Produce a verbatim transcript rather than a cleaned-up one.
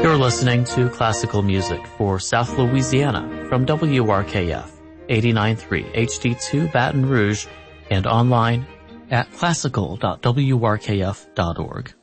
You're listening to classical music for South Louisiana from W R K F eighty-nine point three H D two Baton Rouge and online at classical dot w r k f dot org.